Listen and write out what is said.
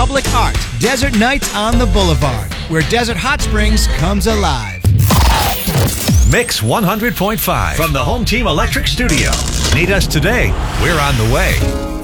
public art. Desert Nights on the Boulevard, where Desert Hot Springs comes alive. Mix 100.5 from the Home Team Electric Studio. Need us today? We're on the way.